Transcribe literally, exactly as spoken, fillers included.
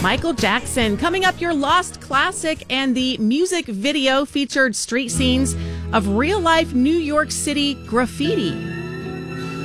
Michael Jackson. Coming up, your lost classic, and the music video featured street scenes of real-life New York City graffiti.